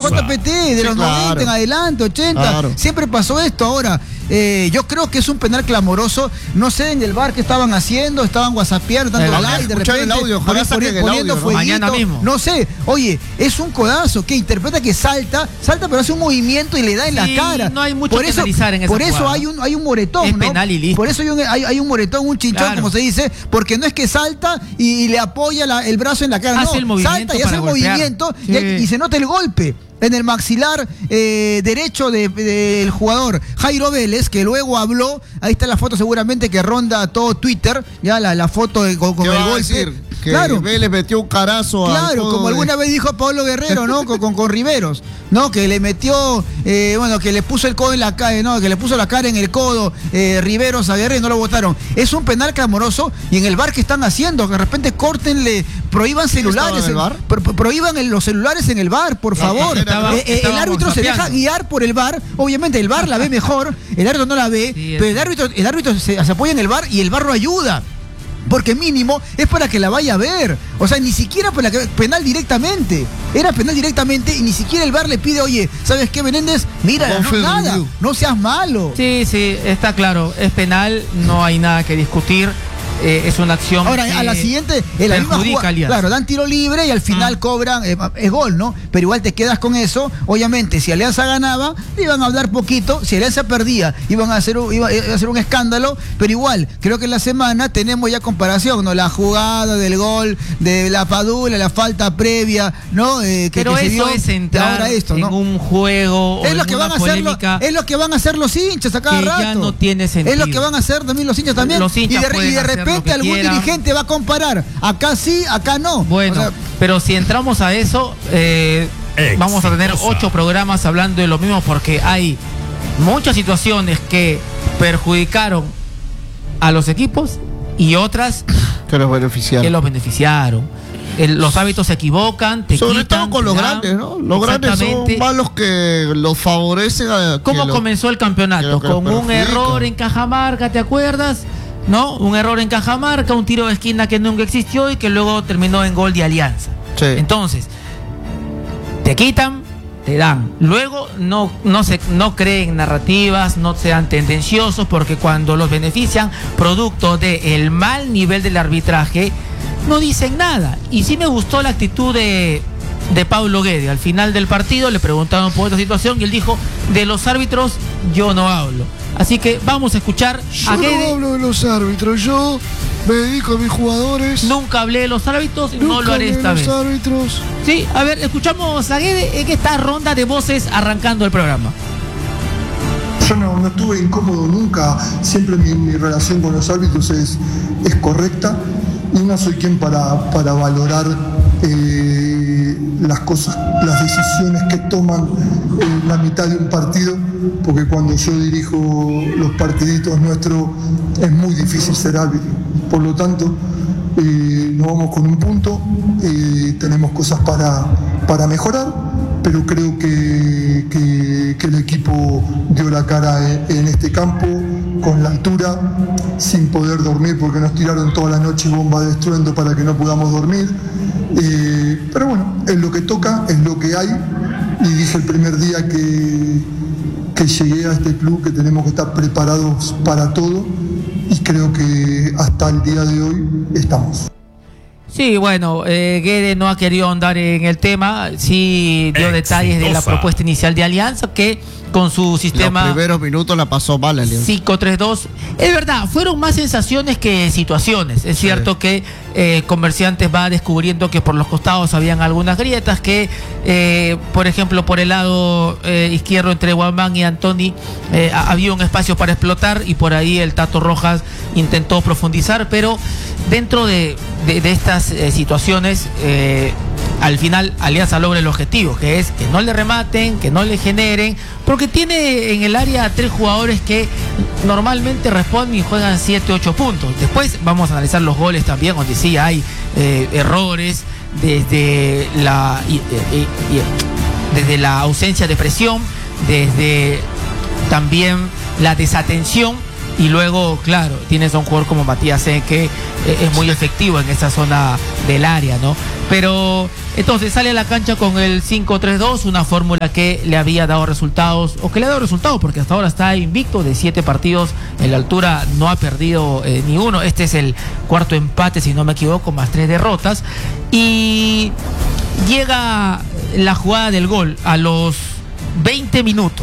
JPT, de los 90 en adelante, 80, siempre pasó esto. Ahora, yo creo que es un penal clamoroso. No sé en el bar qué estaban haciendo, estaban whatsappeando, tanto like, de repente, el audio, poniendo fueguito, mañana mismo. no sé. Oye, es un codazo que interpreta que salta, pero hace un movimiento y le da en la cara. No hay mucho que analizar en esa Por eso jugada. hay un moretón, es ¿no? penal y listo. Por eso hay un moretón, un chinchón, como se dice, porque no es que salta y le apoya el brazo en la cara, hace el movimiento, salta y hace el movimiento y se nota el golpe en el maxilar derecho del jugador Jairo Vélez, que luego habló. Ahí está la foto seguramente que ronda todo Twitter, ya la foto con el golpe. Que Vélez metió un carazo. Claro, como alguna vez dijo Pablo Guerrero, ¿no? con Riveros, ¿no? Que le metió, que le puso el codo en la cara, ¿no? Que le puso la cara en el codo Riveros a Guerrero y no lo votaron. Es un penal clamoroso. Y en el VAR, ¿qué están haciendo? Que de repente córtenle, prohíban celulares. Prohíban los celulares en el VAR, por favor. El árbitro se deja guiar por el VAR. Obviamente el VAR la ve mejor, el árbitro no la ve, pero el árbitro se apoya en el VAR y el VAR lo ayuda. Porque mínimo es para que la vaya a ver. O sea, ni siquiera para que penal directamente. Era penal directamente y ni siquiera el VAR le pide, oye, ¿sabes qué, Menéndez? Mira, nada, no seas malo. Sí, está claro. Es penal, no hay nada que discutir. Es una acción. Ahora, a la siguiente, en la misma jugada, claro, dan tiro libre y al final cobran, es gol, ¿no? Pero igual te quedas con eso. Obviamente, si Alianza ganaba, iban a hablar poquito. Si Alianza perdía, iba a hacer un escándalo. Pero igual, creo que en la semana tenemos ya comparación, ¿no? La jugada del gol, de la Padula, la falta previa, ¿no? Pero que eso es entrar en un juego es lo que van a hacer, es lo que van a hacer los hinchas a cada rato. Ya no tiene sentido. Es lo que van a hacer también los hinchas también. Los hinchas y de repente algún dirigente va a comparar. Acá sí, acá no. Bueno, pero si entramos a eso, vamos a tener 8 programas hablando de lo mismo, porque hay muchas situaciones que perjudicaron a los equipos y otras que los beneficiaron. Los hábitos se equivocan, sobre todo con los grandes, ¿no? Los grandes son malos que los favorecen ¿Cómo comenzó el campeonato? Con un error en Cajamarca, ¿te acuerdas? ¿No? Un error en Cajamarca, un tiro de esquina que nunca existió y que luego terminó en gol de Alianza. Sí. Entonces, te quitan, te dan. Luego no creen narrativas, no sean tendenciosos, porque cuando los benefician, producto del mal nivel del arbitraje, no dicen nada. Y sí me gustó la actitud de Pablo Guede. Al final del partido le preguntaron por esta situación y él dijo: de los árbitros yo no hablo. Así que vamos a escuchar a Guede. Yo no hablo de los árbitros, yo me dedico a mis jugadores. Nunca hablé de los árbitros y no lo haré esta vez. Los árbitros. Sí, a ver, escuchamos a Guede en esta ronda de voces arrancando el programa. Yo no estuve incómodo nunca, siempre mi relación con los árbitros es correcta y no soy quien para valorar las cosas, las decisiones que toman en la mitad de un partido, porque cuando yo dirijo los partiditos nuestros es muy difícil ser árbitro. Por lo tanto, nos vamos con un punto, tenemos cosas para mejorar, pero creo que el equipo dio la cara en este campo, con la altura, sin poder dormir porque nos tiraron toda la noche bomba de estruendo para que no podamos dormir. Pero bueno, es lo que toca, es lo que hay, y dije el primer día que llegué a este club que tenemos que estar preparados para todo, y creo que hasta el día de hoy estamos. Sí, bueno, Guede no ha querido ahondar en el tema, sí dio detalles de la propuesta inicial de Alianza, que con su sistema... Los primeros minutos la pasó mal Alianza. 5-3-2. Es verdad, fueron más sensaciones que situaciones. Es cierto que Comerciantes va descubriendo que por los costados habían algunas grietas, que por ejemplo por el lado izquierdo entre Guamán y Antoni había un espacio para explotar, y por ahí el Tato Rojas intentó profundizar, pero dentro de estas situaciones al final Alianza logra el objetivo, que es que no le rematen, que no le generen, porque tiene en el área 3 jugadores que normalmente responden y juegan 7-8 puntos. Después vamos a analizar los goles también, donde sí hay errores desde la ausencia de presión, desde también la desatención. Y luego, claro, tienes a un jugador como Matías que es muy efectivo en esa zona del área, ¿no? Pero entonces sale a la cancha con el 5-3-2, una fórmula que le había dado resultados, o que le ha dado resultados, porque hasta ahora está invicto de 7 partidos en la altura, no ha perdido ni uno. Este es el cuarto empate, si no me equivoco, más 3 derrotas. Y llega la jugada del gol a los 20 minutos.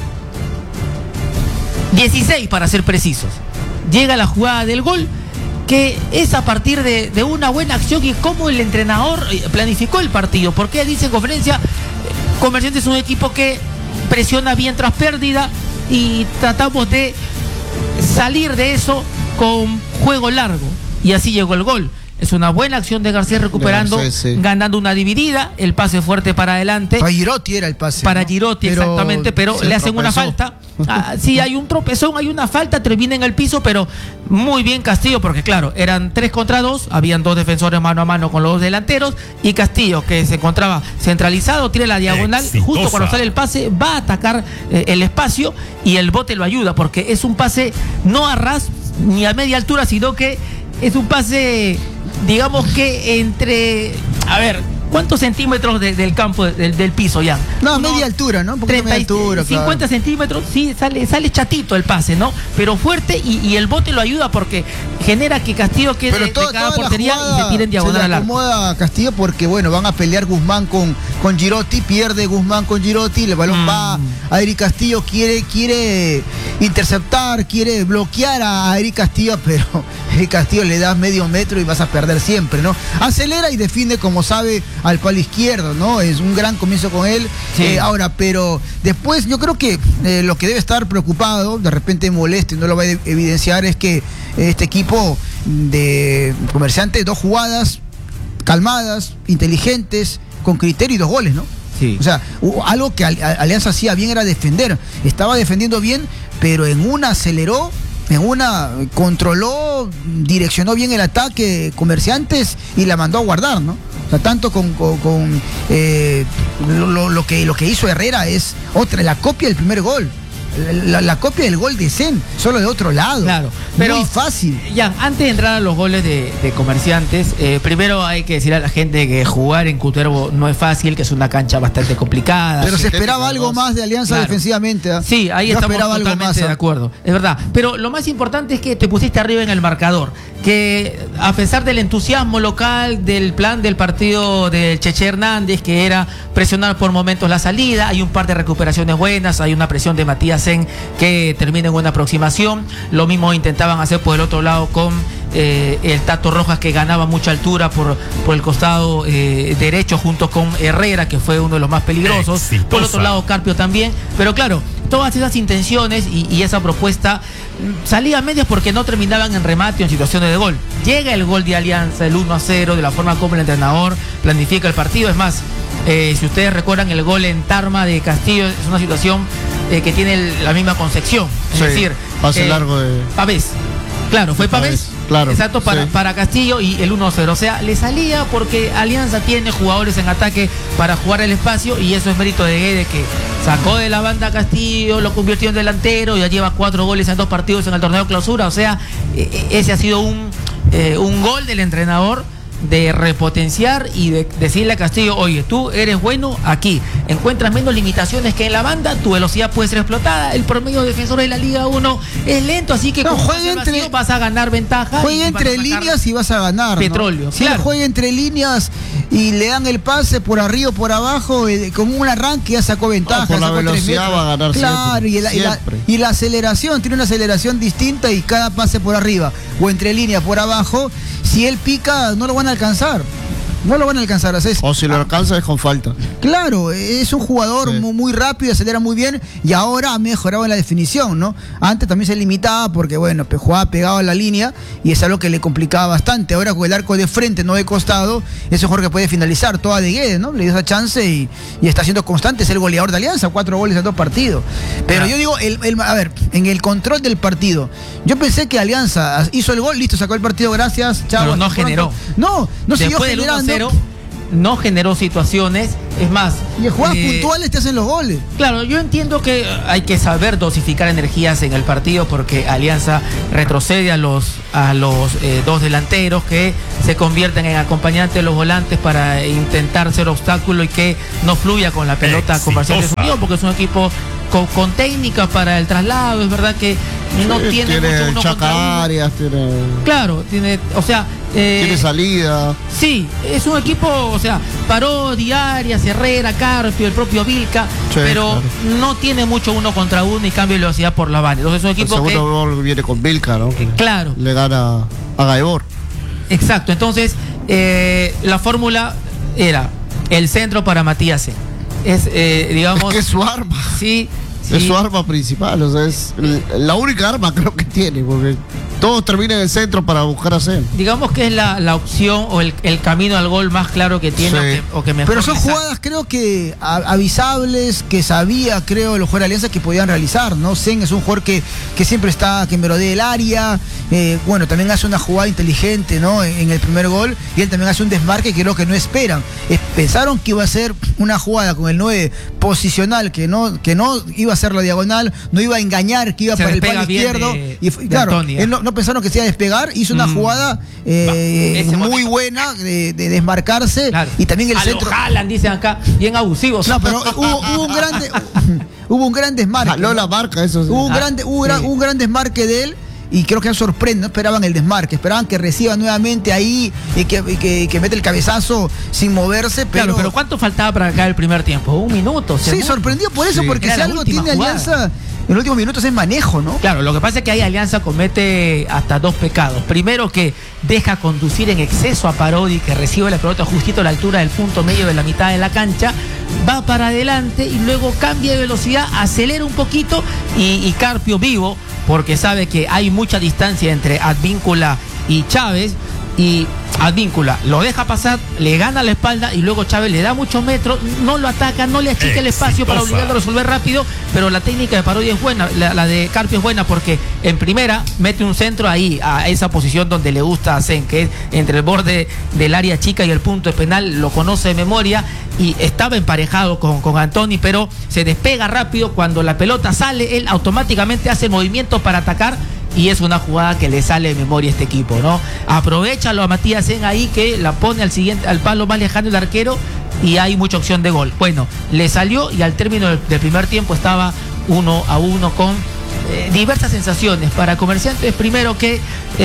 16 para ser precisos. Llega la jugada del gol, que es a partir de una buena acción y cómo el entrenador planificó el partido. Porque dice en conferencia, Comerciantes es un equipo que presiona bien tras pérdida y tratamos de salir de eso con juego largo. Y así llegó el gol. Es una buena acción de Garcés recuperando, ganando una dividida, el pase fuerte para adelante. Para Girotti era el pase. Para Girotti, exactamente, pero le hacen una falta. Sí, hay un tropezón, hay una falta, termina en el piso, pero muy bien Castillo, porque claro, eran 3 contra 2, habían 2 defensores mano a mano con los 2 delanteros, y Castillo, que se encontraba centralizado, tira la diagonal, justo cuando sale el pase, va a atacar el espacio, y el bote lo ayuda, porque es un pase no a ras ni a media altura, sino que es un pase, digamos que entre, a ver, ¿cuántos centímetros del campo, del piso ya? No, media altura, ¿no? 50 centímetros, sí, sale chatito el pase, ¿no? Pero fuerte, y el bote lo ayuda porque genera que Castillo quede de cada portería y se tire en diagonal al arco. Se le acomoda a Castillo porque, bueno, van a pelear Guzmán con Girotti, pierde Guzmán con Girotti, el balón va a Eric Castillo, quiere interceptar, quiere bloquear a Eric Castillo, pero Eric Castillo le das medio metro y vas a perder siempre, ¿no? Acelera y defiende como sabe al palo izquierdo, ¿no? Es un gran comienzo con él. Sí. Ahora, pero después yo creo que lo que debe estar preocupado, de repente molesto y no lo va a evidenciar, es que este equipo de Comerciantes, 2 jugadas calmadas, inteligentes, con criterio y 2 goles, ¿no? Sí. O sea, algo que Alianza hacía bien era defender. Estaba defendiendo bien, pero en una aceleró, en una controló, direccionó bien el ataque Comerciantes y la mandó a guardar, ¿no? O sea, tanto lo que hizo Herrera es la copia del primer gol. La copia del gol de Zen, solo de otro lado. Claro, pero muy fácil. Ya, antes de entrar a los goles de Comerciantes, primero hay que decir a la gente que jugar en Cutervo no es fácil, que es una cancha bastante complicada. Pero se esperaba algo más de Alianza defensivamente. Sí, ahí estamos totalmente de acuerdo, es verdad. Pero lo más importante es que te pusiste arriba en el marcador, que a pesar del entusiasmo local, del plan del partido del Cheche Hernández, que era presionar por momentos la salida, hay un par de recuperaciones buenas, hay una presión de Matías que termina en una aproximación. Lo mismo intentaban hacer por el otro lado con el Tato Rojas, que ganaba mucha altura por el costado derecho junto con Herrera, que fue uno de los más peligrosos. Exitosa. Por el otro lado Carpio también. Pero claro, todas esas intenciones y esa propuesta salía a medias porque no terminaban en remate o en situaciones de gol. Llega el gol de Alianza, el 1-0, de la forma como el entrenador planifica el partido. Es más, si ustedes recuerdan, el gol en Tarma de Castillo es una situación que tiene la misma concepción. Es decir, pase largo de Pavés. Claro, fue Pavés. Claro, exacto, para Castillo, y el 1-0. O sea, le salía porque Alianza tiene jugadores en ataque para jugar el espacio, y eso es mérito de Guede, que sacó de la banda a Castillo, lo convirtió en delantero, ya lleva 4 goles en 2 partidos en el torneo de clausura. O sea, ese ha sido un gol del entrenador de repotenciar y de decirle a Castillo: oye, tú eres bueno aquí, encuentras menos limitaciones que en la banda, tu velocidad puede ser explotada, el promedio defensor de la Liga 1 es lento, así que vas a ganar ventaja. Juega entre líneas y vas a ganar, petróleo, ¿no? Si juega entre líneas y le dan el pase por arriba o por abajo, como un arranque ya sacó ventaja. Por la velocidad va a ganar. Claro, siempre. Y la aceleración, tiene una aceleración distinta, y cada pase por arriba o entre líneas por abajo, si él pica, no lo van a alcanzar. No lo van a alcanzar. O si lo alcanza es con falta. Claro, es un jugador muy rápido, acelera muy bien, y ahora ha mejorado en la definición, ¿no? Antes también se limitaba porque, bueno, jugaba pegado a la línea y es algo que le complicaba bastante. Ahora con el arco de frente, no de costado, es un jugador que puede finalizar. Toda de Guedes, ¿no? Le dio esa chance y está siendo constante. Es el goleador de Alianza, 4 goles en 2 partidos. Pero yo digo, a ver, en el control del partido, yo pensé que Alianza hizo el gol, listo, sacó el partido, gracias, chao. Pero no generó. No siguió generando. no generó situaciones. Es más, y en jugadas puntuales te hacen los goles. Claro, yo entiendo que hay que saber dosificar energías en el partido, porque Alianza retrocede a los dos delanteros que se convierten en acompañantes de los volantes para intentar ser obstáculo y que no fluya con la pelota Comerciantes Unidos, porque es un equipo con técnica para el traslado. Es verdad que no tiene mucho uno contra áreas, tiene... Claro, tiene, o sea... tiene salida. Sí, es un equipo, o sea, Parodi, Arias, Herrera, Carpio, el propio Vilca, sí, pero claro, no tiene mucho uno contra uno y cambio de velocidad por la banda. Entonces es un equipo el segundo gol viene con Vilca, ¿no? Claro. Le gana a Gaibor. Exacto, entonces la fórmula era el centro para Matías. Digamos... Es que es su arma. Sí. Es su arma principal, o sea, es la única arma creo que tiene, porque todos terminan en el centro para buscar hacer. Digamos que es la opción o el camino al gol más claro que tiene, sí, o que mejor. Pero son jugadas creo que avisables, que sabía, creo, los jugadores de Alianza que podían realizar, ¿no? Sen es un jugador que siempre está, que merodea el área, bueno, también hace una jugada inteligente, ¿no? En el primer gol, y él también hace un desmarque que creo que no esperan. Pensaron que iba a ser una jugada con el 9 posicional, que no iba a ser la diagonal, no iba a engañar, que iba para el palo izquierdo. Y claro, él no pensaron que se iba a despegar, hizo una jugada muy buena de desmarcarse, claro, y también el centro. Haaland, dicen acá, bien abusivos. No, pero hubo un gran desmarque. No la marca, eso sí. Hubo un gran desmarque de él. Y creo que sorprende, no esperaban el desmarque, esperaban que reciba nuevamente ahí y que mete el cabezazo sin moverse. Claro, pero ¿cuánto faltaba para acá el primer tiempo? 1 minuto. Sí, sorprendió por eso, porque si algo tiene jugada. Alianza en los últimos minutos es manejo, ¿no? Claro, lo que pasa es que ahí Alianza comete hasta 2 pecados. Primero, que deja conducir en exceso a Parodi, que recibe la pelota justito a la altura del punto medio de la mitad de la cancha, va para adelante y luego cambia de velocidad, acelera un poquito y Carpio, vivo, porque sabe que hay mucha distancia entre Advíncula y Chávez, y Advíncula lo deja pasar, le gana la espalda y luego Chávez le da muchos metros, no lo ataca, no le achica el espacio para obligarlo a resolver rápido, pero la técnica de Parodi es buena, la de Carpio es buena, porque en primera mete un centro ahí, a esa posición donde le gusta a Sen, que es entre el borde del área chica y el punto de penal, lo conoce de memoria, y estaba emparejado con Antoni, pero se despega rápido. Cuando la pelota sale, él automáticamente hace el movimiento para atacar, y es una jugada que le sale de memoria a este equipo, ¿no? Aprovechalo a Matías Sen ahí, que la pone al palo más lejano del arquero, y hay mucha opción de gol. Bueno, le salió, y al término del primer tiempo estaba 1-1 con diversas sensaciones para Comerciantes. Primero, que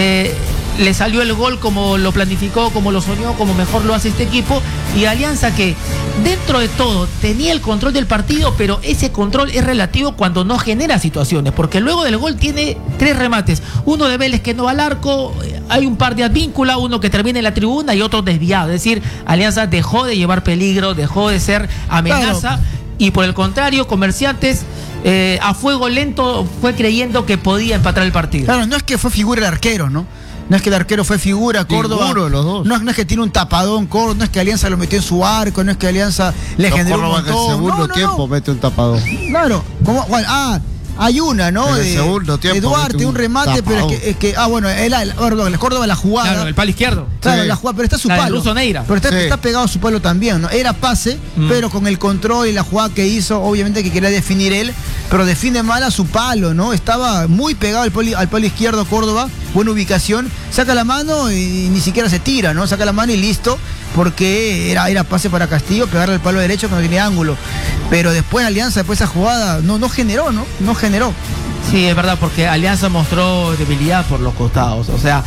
le salió el gol como lo planificó, como lo soñó, como mejor lo hace este equipo, y Alianza, que dentro de todo tenía el control del partido, pero ese control es relativo cuando no genera situaciones, porque luego del gol tiene 3 remates, uno de Vélez que no va al arco, hay un par de Advíncula, uno que termina en la tribuna y otro desviado. Es decir, Alianza dejó de llevar peligro, dejó de ser amenaza, claro, y por el contrario, Comerciantes a fuego lento fue creyendo que podía empatar el partido. Claro, no es que fue figura el arquero, ¿no? No es que el arquero fue figura, Córdoba. Ninguno de los dos. No es que tiene un tapadón, Córdoba. No es que Alianza lo metió en su arco. No es que Alianza le generó un montón. En el segundo tiempo mete un tapadón. Claro. Hay una, ¿no? En el segundo tiempo. De Duarte, un remate, pero es que bueno, el Córdoba la jugada. Claro, el palo izquierdo. Claro, sí, la jugada, pero está su palo. Russo Neira. Pero está pegado a su palo también, ¿no? Era pase, pero con el control y la jugada que hizo, obviamente que quería definir él, pero define mal a su palo, ¿no? Estaba muy pegado al palo izquierdo Córdoba, buena ubicación, saca la mano y ni siquiera se tira, ¿no? Saca la mano y listo, porque era pase para Castillo, pegarle al palo derecho que no tenía ángulo. Pero después Alianza, después esa jugada, no generó, ¿no? No generó. Sí, es verdad, porque Alianza mostró debilidad por los costados. O sea,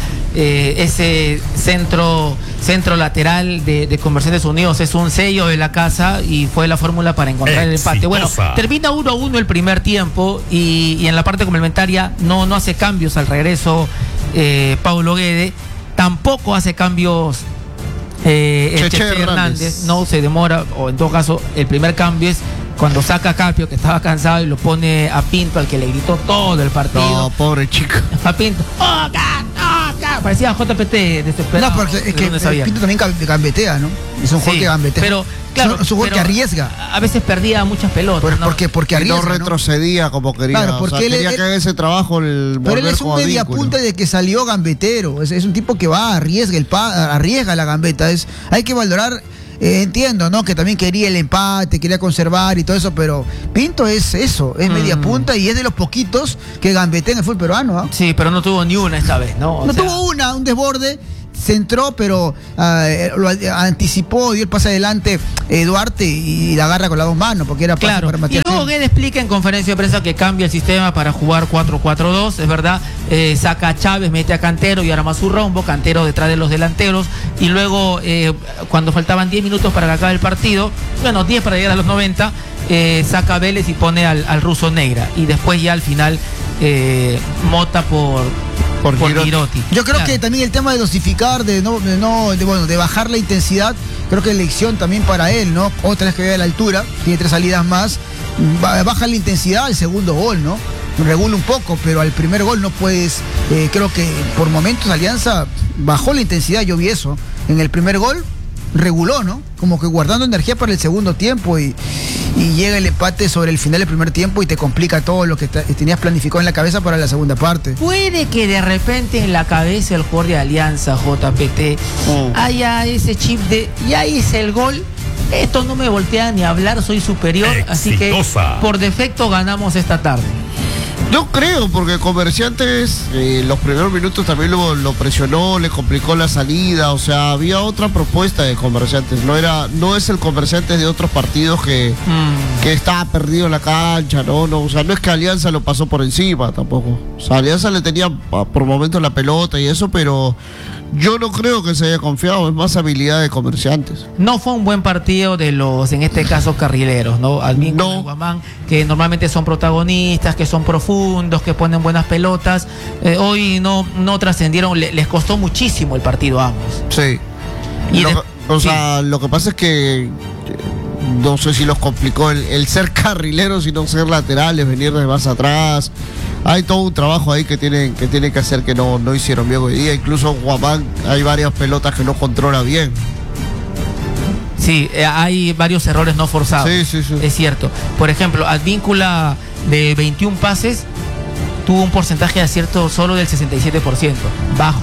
ese centro lateral de Comerciantes Unidos es un sello de la casa y fue la fórmula para encontrar el empate. Bueno, termina 1-1 el primer tiempo y en la parte complementaria no hace cambios al regreso Paulo Guede. Tampoco hace cambios Cheche Hernández. No se demora, o en todo caso, el primer cambio es cuando saca a Carpio, que estaba cansado, y lo pone a Pinto, al que le gritó todo el partido. No, pobre chico. A Pinto. Parecía JPT desesperado. No, porque es que Pinto también gambetea, ¿no? Es un jugador que gambetea. Pero, claro, es un jugador que arriesga. A veces perdía muchas pelotas. Porque arriesga. No retrocedía como quería. Claro, porque quería que haga ese trabajo. Pero él es un media punta de que salió gambetero. Es un tipo que va, arriesga la gambeta. Hay que valorar entiendo, ¿no? Que también quería el empate, quería conservar y todo eso, pero Pinto es eso, es media punta y es de los poquitos que gambetea en el fútbol peruano, ¿ah? Sí, pero no tuvo ni una esta vez, ¿no? Tuvo un desborde, centró, pero lo anticipó, dio el pase adelante Duarte y la agarra con las dos manos, porque era pase claro. para Y Matías. luego Guedes explica en conferencia de prensa que cambia el sistema para jugar 4-4-2, es verdad, saca a Chávez, mete a Cantero y arma su rombo, Cantero detrás de los delanteros, y luego cuando faltaban 10 minutos para que acabe el partido, bueno, 10 para llegar a los 90, saca a Vélez y pone al ruso Negra, y después ya al final Mota por Girotti. Yo creo Claro. que también el tema de dosificar, de bajar la intensidad, creo que es lección también para él, ¿no? Otra vez que vea a la altura, tiene 3 salidas más, baja la intensidad al segundo gol, ¿no? Regula un poco, pero al primer gol no puedes, creo que por momentos Alianza bajó la intensidad, yo vi eso. En el primer gol reguló, ¿no? Como que guardando energía para el segundo tiempo y llega el empate sobre el final del primer tiempo y te complica todo lo que tenías planificado en la cabeza para la segunda parte. Puede que de repente en la cabeza el jugador de Alianza, JPT, haya ese chip de ya hice el gol, esto no me voltea ni a hablar, soy superior, así que por defecto ganamos esta tarde. Yo creo, porque Comerciantes los primeros minutos también lo presionó, le complicó la salida, o sea, había otra propuesta de Comerciantes, no es el Comerciantes de otros partidos que estaba perdido en la cancha, no, o sea, no es que Alianza lo pasó por encima tampoco, o sea, Alianza le tenía por momentos la pelota y eso, pero yo no creo que se haya confiado, es más habilidad de Comerciantes. No fue un buen partido de los, en este caso, carrileros, ¿no? Advíncula y Guamán, que normalmente son protagonistas, que son profundos, que ponen buenas pelotas. Hoy no trascendieron, les costó muchísimo el partido a ambos. Sí. Lo que pasa es que no sé si los complicó el ser carrileros y no ser laterales, venir de más atrás. Hay todo un trabajo ahí que tienen que hacer que no hicieron bien hoy día. Incluso Guamán, hay varias pelotas que no controla bien. Sí, hay varios errores no forzados. Sí. Es cierto. Por ejemplo, Advíncula de 21 pases tuvo un porcentaje de acierto solo del 67%. Bajo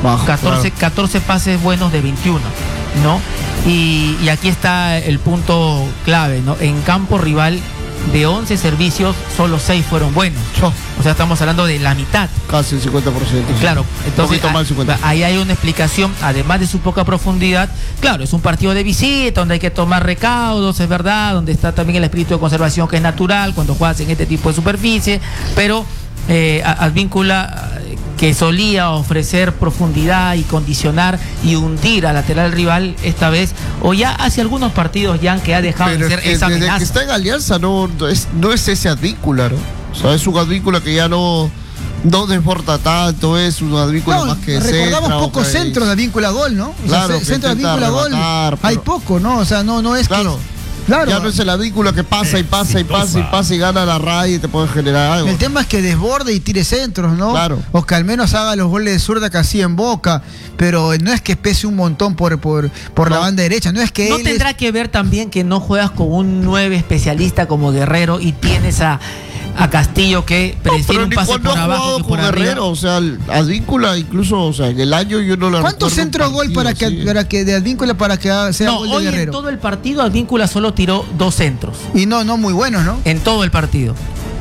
14 pases buenos de 21, ¿no? Y aquí está el punto clave, ¿no? En campo rival, de 11 servicios, solo 6 fueron buenos. O sea, estamos hablando de la mitad. Casi el 50%. Claro, entonces un poquito más, 50%. ahí hay una explicación, además de su poca profundidad. Claro, es un partido de visita, donde hay que tomar recaudos, es verdad, donde está también el espíritu de conservación que es natural cuando juegas en este tipo de superficie, pero Advíncula, que solía ofrecer profundidad y condicionar y hundir al lateral rival, esta vez, o ya hace algunos partidos ya que ha dejado de ser esa amenaza. Desde que está en Alianza no es ese Advíncula, ¿no? O sea, es un Advíncula que ya no desborda tanto, es un Advíncula más que recordamos pocos centros de Advíncula gol, ¿no? O claro, sea, centro de Advíncula gol hay poco, ¿no? O sea, no es claro. Claro. Ya no es el Advíncula que pasa y gana la raya y te puede generar algo. El tema es que desborde y tire centros, ¿no? Claro. O que al menos haga los goles de zurda que hacía en Boca, pero no es que pese un montón por la banda derecha, no es que no tendrá que ver también que no juegas con un 9 especialista como Guerrero y tienes a Castillo que prefiere un pase por abajo que por arriba. Guerrero, o sea, Advíncula incluso, o sea, en el año yo no lo ¿Cuántos centros gol para que de Advíncula para que sea gol de Guerrero? En todo el partido Advíncula solo tiró 2 centros. Y no muy buenos, ¿no? En todo el partido.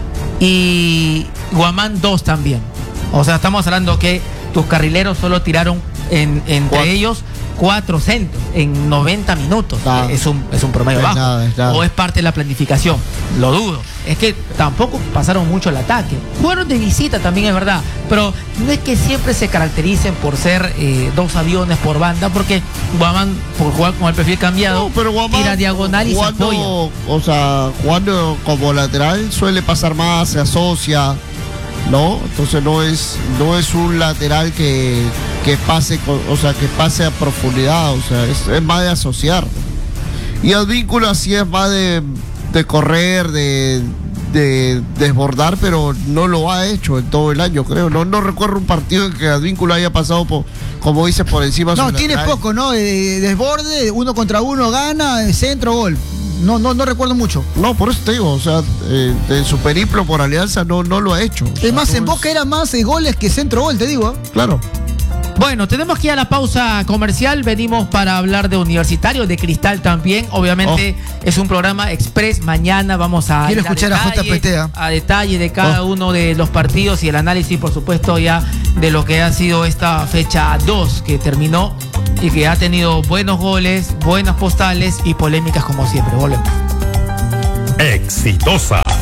Y Guamán 2 también. O sea, estamos hablando que tus carrileros solo tiraron entre ellos 4 centros en 90 minutos. Es un promedio bajo. Nada. O es parte de la planificación. Lo dudo. Es que tampoco pasaron mucho el ataque. Fueron de visita también, es verdad. Pero no es que siempre se caractericen por ser 2 aviones por banda, porque Guamán, por jugar con el perfil cambiado, tira diagonal y se apoya. O sea, jugando como lateral suele pasar más, se asocia, ¿no? Entonces no es un lateral que pase a profundidad, o sea, es más de asociar, ¿no? Y Advíncula sí es más de correr, de desbordar, pero no lo ha hecho en todo el año, creo. No recuerdo un partido en que Advíncula haya pasado como dices, por encima. No, tiene poco, ¿no? Desborde, 1 contra 1 gana, centro, gol. No recuerdo mucho. No, por eso te digo, o sea, en su periplo por Alianza no lo ha hecho. Es más, en Boca era más goles que centro gol, te digo. Claro. Bueno, tenemos que ir a la pausa comercial. Venimos para hablar de Universitario, de Cristal también. Obviamente es un programa express. Mañana vamos a quiero escuchar a detalle de cada uno de los partidos y el análisis, por supuesto, ya de lo que ha sido esta fecha 2 que terminó y que ha tenido buenos goles, buenas postales y polémicas como siempre. Volvemos. Exitosa.